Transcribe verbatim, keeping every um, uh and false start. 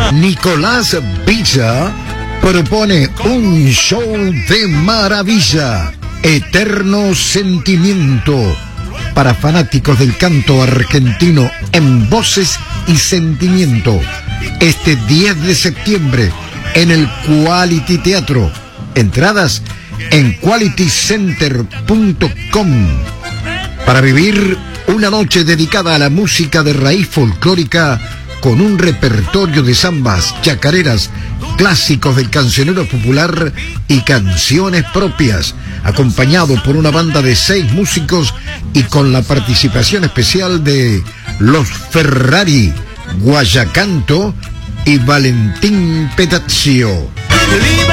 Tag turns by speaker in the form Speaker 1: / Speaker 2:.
Speaker 1: Nicolás Villa propone un show de maravilla, Eterno Sentimiento, para fanáticos del canto argentino en voces y sentimiento, este diez de septiembre en el Quality Teatro. Entradas en quality center punto com. Para vivir una noche dedicada a la música de raíz folclórica con un repertorio de zambas, chacareras, clásicos del cancionero popular y canciones propias, acompañado por una banda de seis músicos y con la participación especial de Los Ferrari, Guayacanto y Valentín Petazio.